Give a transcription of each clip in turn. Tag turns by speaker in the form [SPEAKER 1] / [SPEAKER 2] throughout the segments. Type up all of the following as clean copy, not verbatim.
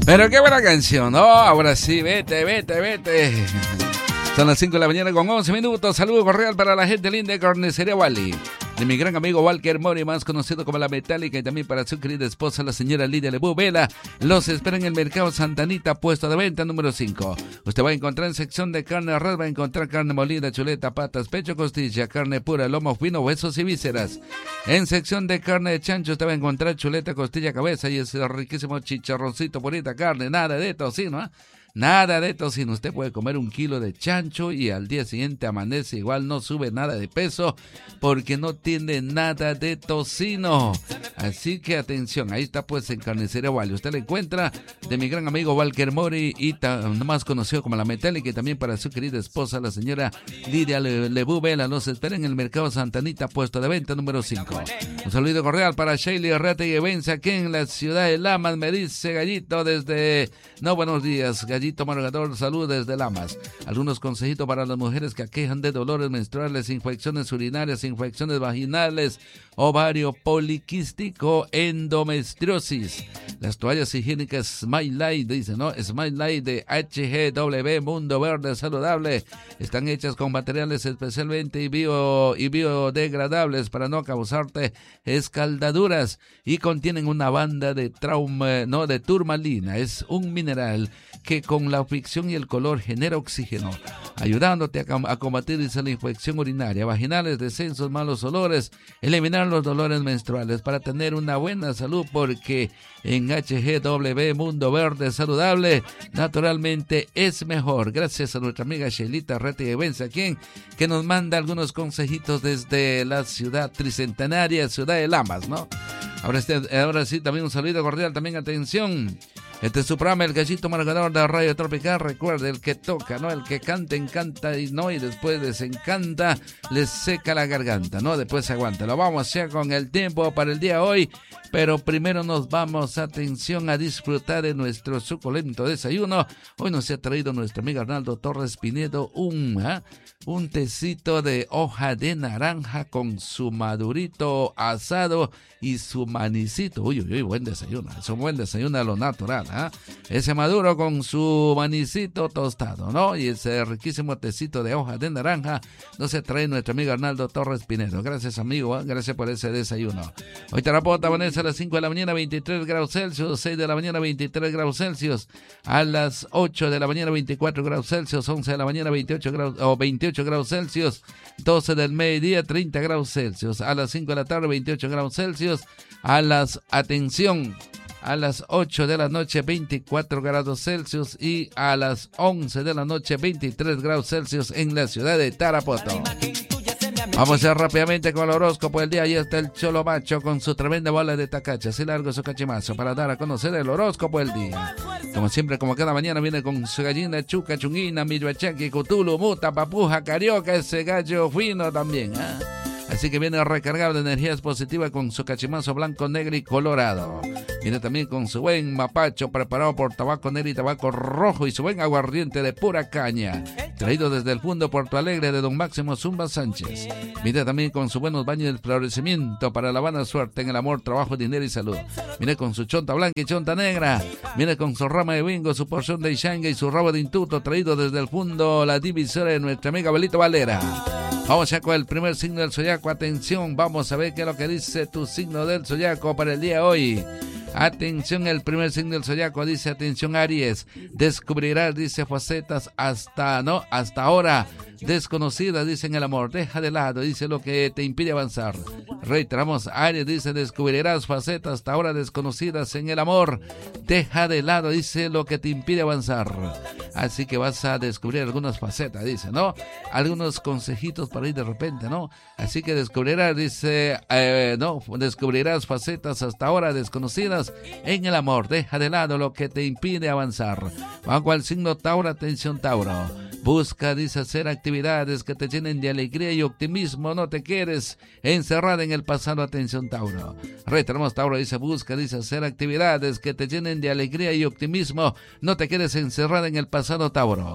[SPEAKER 1] Pero qué buena canción, ¿no? Ahora sí, vete. Son las 5 de la mañana con 11 minutos. Saludo cordial para la gente linda de Carnicería Wally. De mi gran amigo Walker Mori, más conocido como La Metálica, y también para su querida esposa, la señora Lidia Lebu Vela. Los espera en el Mercado Santa Anita, puesto de venta número 5. Usted va a encontrar en sección de carne red, va a encontrar carne molida, chuleta, patas, pecho, costilla, carne pura, lomo fino, huesos y vísceras. En sección de carne de chancho, usted va a encontrar chuleta, costilla, cabeza y ese riquísimo chicharroncito, bonita carne, nada de tocino, ¿eh? Nada de tocino. Usted puede comer 1 kilo de chancho y al día siguiente amanece igual, no sube nada de peso porque no tiene nada de tocino. Así que atención, ahí está pues en Carnicería Wally. Usted le encuentra de mi gran amigo Walker Mori, y más conocido como La Metálica, y también para su querida esposa, la señora Lidia Lebu Vela. Los espera en el Mercado Santa Anita, puesto de venta número 5. Un saludo cordial para Shaylee Arrete y Vence aquí en la ciudad de Lamas. Me dice Gallito desde... No, buenos días, Gallito Margador, salud desde Lamas. Algunos consejitos para las mujeres que aquejan de dolores menstruales, infecciones urinarias, infecciones vaginales, ovario poliquístico, endometriosis. Las toallas higiénicas Smile Light, dice, ¿no? Smile Light de HGW Mundo Verde Saludable. Están hechas con materiales especialmente biodegradables para no causarte escaldaduras, y contienen una banda de de turmalina. Es un mineral que con la fricción y el color genera oxígeno, ayudándote a combatir, dice, la infección urinaria, vaginales, descensos, malos olores, eliminar los dolores menstruales para tener una buena salud, porque en HGW Mundo Verde Saludable naturalmente es mejor. Gracias a nuestra amiga Shelita Rete de Vence, quien que nos manda algunos consejitos desde la ciudad tricentenaria, ciudad de Lamas, ¿no? Ahora sí, también un saludo cordial, también atención. Este es su programa, El Gallito Margador de Radio Tropical. Recuerde, el que toca, ¿no? El que canta, encanta, y después desencanta, les seca la garganta, ¿no? Después se aguanta. Lo vamos a hacer con el tiempo para el día de hoy, pero primero nos vamos, atención, a disfrutar de nuestro suculento desayuno. Hoy nos ha traído nuestra amiga Arnaldo Torres Pinedo un tecito de hoja de naranja con su madurito asado y su manicito. Uy, buen desayuno. Es un buen desayuno a lo natural, ¿ah? Ese maduro con su manicito tostado, ¿no? Y ese riquísimo tecito de hoja de naranja nos trae nuestro amigo Arnaldo Torres Pinedo. Gracias, amigo, ¿eh? Gracias por ese desayuno. Hoy Tarapota amanece a las 5 de la mañana, 23 grados Celsius, 6 de la mañana, 23 grados Celsius, a las 8 de la mañana, 24 grados Celsius, 11 de la mañana, 28 grados Celsius, 12 del mediodía, 30 grados Celsius, a las 5 de la tarde, 28 grados Celsius, a las 8 de la noche, 24 grados Celsius, y a las 11 de la noche, 23 grados Celsius en la ciudad de Tarapoto. Vamos ya rápidamente con el horóscopo del día. Ahí está el Cholo Macho con su tremenda bola de tacacha, así largo su cachimazo, para dar a conocer el horóscopo del día. Como siempre, como cada mañana, viene con su gallina chuca, chunguina, miruachaqui, cutulu, muta, papuja, carioca, ese gallo fino también, ¿eh? Así que viene recargado de energías positivas con su cachimazo blanco, negro y colorado. Viene también con su buen mapacho preparado por tabaco negro y tabaco rojo, y su buen aguardiente de pura caña, traído desde el fondo Puerto Alegre de don Máximo Zumba Sánchez. Viene también con sus buenos baños del florecimiento para la buena suerte en el amor, trabajo, dinero y salud. Viene con su chonta blanca y chonta negra. Viene con su rama de bingo, su porción de Ishanga y su rabo de intuto, traído desde el fondo la divisora de nuestra amiga Belito Valera. Vamos ya con el primer signo del zodiaco. Atención, vamos a ver qué es lo que dice tu signo del zodiaco para el día de hoy. Atención, el primer signo del zodiaco dice, atención, Aries, descubrirás, dice, facetas hasta ahora desconocidas, dice, en el amor. Deja de lado, dice, lo que te impide avanzar. Reiteramos, Aries, dice, descubrirás facetas hasta ahora desconocidas en el amor. Deja de lado, dice, lo que te impide avanzar. Así que vas a descubrir algunas facetas, dice, ¿no? Algunos consejitos para ir de repente, ¿no? Así que descubrirás, dice, descubrirás facetas hasta ahora desconocidas en el amor. Deja de lado lo que te impide avanzar. Vamos al signo Tauro. Atención, Tauro. Busca, dice, hacer actividades que te llenen de alegría y optimismo. No te quedes encerrada en el pasado. Atención, Tauro. Reiteramos, Tauro, dice, busca, dice, hacer actividades que te llenen de alegría y optimismo. No te quedes encerrada en el pasado, Tauro.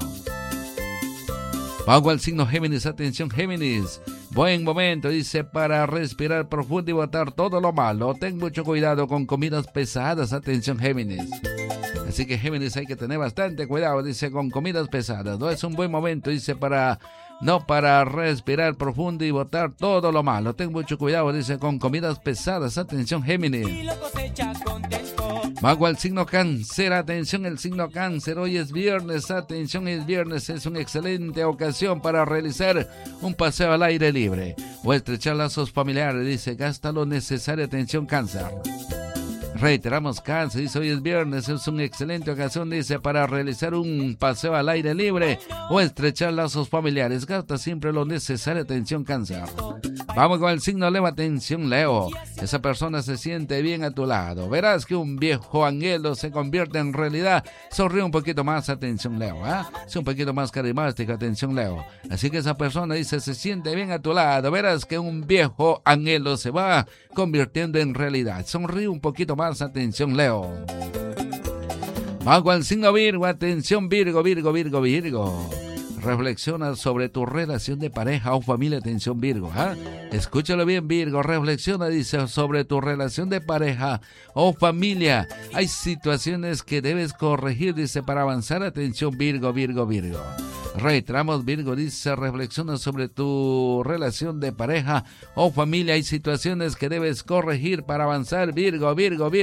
[SPEAKER 1] Vamos al signo Géminis. Atención, Géminis. Buen momento, dice, para respirar profundo y botar todo lo malo. Ten mucho cuidado con comidas pesadas. Atención, Géminis. Así que Géminis, hay que tener bastante cuidado, dice, con comidas pesadas. No es un buen momento, dice, para respirar profundo y botar todo lo malo. Ten mucho cuidado, dice, con comidas pesadas. Atención, Géminis. Mago al signo Cáncer, atención el signo Cáncer, hoy es viernes, atención, es viernes, es una excelente ocasión para realizar un paseo al aire libre o estrechar lazos familiares, dice, gasta lo necesario, atención Cáncer. Reiteramos, Cáncer, dice, hoy es viernes, es una excelente ocasión, dice, para realizar un paseo al aire libre o estrechar lazos familiares. Gasta siempre lo necesario, atención Cáncer. Vamos con el signo Leo, atención Leo. Esa persona se siente bien a tu lado. Verás que un viejo anhelo se convierte en realidad. Sonríe un poquito más, atención Leo. Es un poquito más carismática, atención Leo. Así que esa persona, dice, se siente bien a tu lado. Verás que un viejo anhelo se va convirtiendo en realidad. Sonríe un poquito más, atención Leo. Vamos al signo Virgo, atención Virgo. Reflexiona sobre tu relación de pareja o familia, atención Virgo. Escúchalo bien, Virgo, reflexiona, dice, sobre tu relación de pareja o familia. Hay situaciones que debes corregir, dice, para avanzar, atención Virgo. Reiteramos, Virgo, dice, reflexiona sobre tu relación de pareja o familia. Hay situaciones que debes corregir para avanzar, Virgo.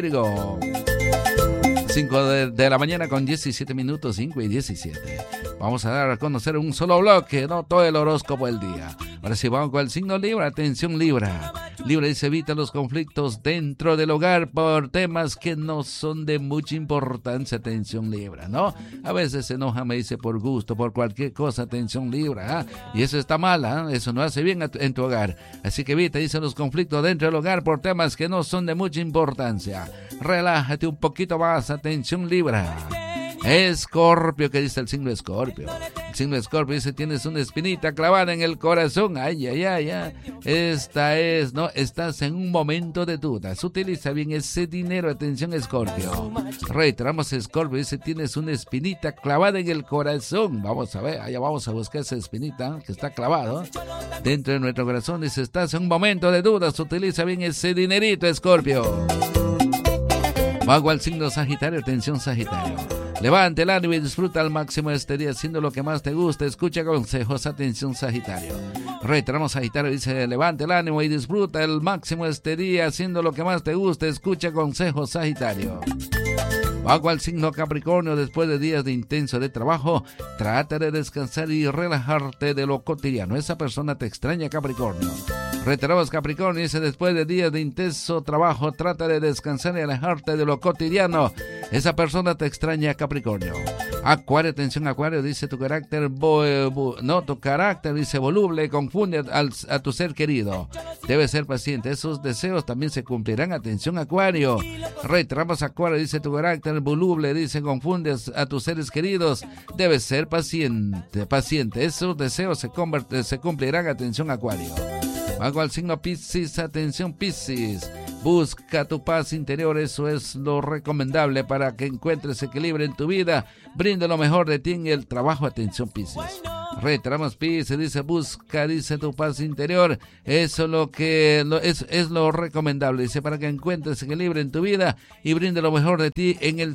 [SPEAKER 1] 5 de la mañana con 17 minutos, 5 y 17. Vamos a dar a conocer un solo bloque, no todo el horóscopo del día. Ahora sí, vamos con el signo Libra, atención Libra. Libra dice, evita los conflictos dentro del hogar por temas que no son de mucha importancia, atención Libra, ¿no? A veces se enoja, me dice, por gusto, por cualquier cosa, atención Libra, y eso está mal, eso no hace bien en tu hogar. Así que evita, dice, los conflictos dentro del hogar por temas que no son de mucha importancia. Relájate un poquito más, atención Libra. Escorpio, ¿qué dice el signo Escorpio? El signo Escorpio dice, tienes una espinita clavada en el corazón. Ay. Estás en un momento de dudas. Utiliza bien ese dinero, atención Escorpio. Reiteramos, Escorpio dice, tienes una espinita clavada en el corazón. Vamos a ver, allá vamos a buscar esa espinita que está clavada dentro de nuestro corazón. Dice, estás en un momento de dudas. Utiliza bien ese dinerito, Escorpio. Mago al signo Sagitario, atención Sagitario. Levante el ánimo y disfruta al máximo este día haciendo lo que más te gusta. Escucha consejos, atención Sagitario. Reiteramos, Sagitario dice, levante el ánimo y disfruta al máximo este día haciendo lo que más te gusta. Escucha consejos, Sagitario. Bajo al signo Capricornio, después de días de intenso de trabajo, trata de descansar y relajarte de lo cotidiano. Esa persona te extraña, Capricornio. Reiteramos, Capricornio dice, después de días de intenso trabajo, trata de descansar y alejarte de lo cotidiano. Esa persona te extraña, Capricornio. Acuario, atención Acuario, dice, tu carácter dice voluble, confunde a tu ser querido. Debes ser paciente, esos deseos también se cumplirán, atención Acuario. Reiteramos, Acuario dice, tu carácter voluble, dice, confunde a tus seres queridos. Debes ser paciente, esos deseos se cumplirán, atención Acuario. Hago al signo Piscis, atención Piscis. Busca tu paz interior, eso es lo recomendable para que encuentres equilibrio en tu vida. Brinda lo mejor de ti en el trabajo, atención Piscis. Reiteramos, Piscis, dice, busca, dice, tu paz interior. Eso es lo recomendable, dice, para que encuentres equilibrio en tu vida y brinde lo mejor de ti en el